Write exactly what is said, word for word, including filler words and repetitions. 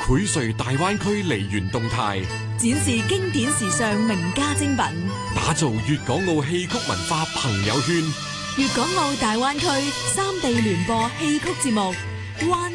匯萃大灣區梨園動態， 展示經典時尚名家精品， 打造粵港澳戲曲文化朋友圈。 粵港澳大灣區三地聯播戲曲節目。灣